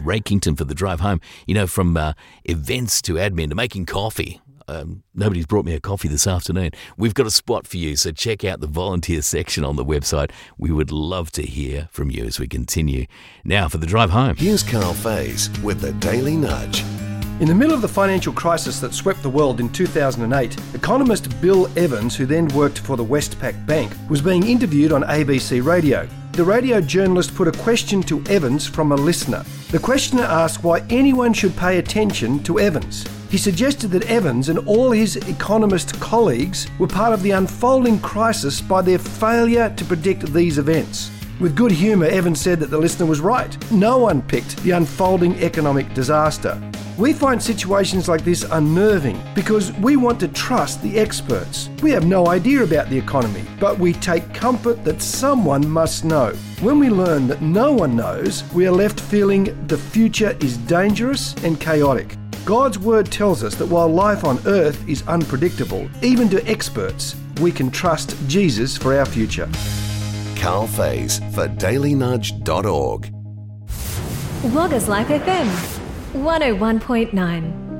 Rakington for the drive home. You know, from events to admin to making coffee. Nobody's brought me a coffee this afternoon. We've got a spot for you, so check out the volunteer section on the website. We would love to hear from you as we continue. Now for the drive home. Here's Carl Faze with the Daily Nudge. In the middle of the financial crisis that swept the world in 2008, economist Bill Evans, who then worked for the Westpac Bank, was being interviewed on ABC Radio. The radio journalist put a question to Evans from a listener. The questioner asked why anyone should pay attention to Evans. He suggested that Evans and all his economist colleagues were part of the unfolding crisis by their failure to predict these events. With good humour, Evans said that the listener was right. No one picked the unfolding economic disaster. We find situations like this unnerving because we want to trust the experts. We have no idea about the economy, but we take comfort that someone must know. When we learn that no one knows, we are left feeling the future is dangerous and chaotic. God's word tells us that while life on earth is unpredictable, even to experts, we can trust Jesus for our future. Carl Faze for dailynudge.org. Waggas Life FM 101.9.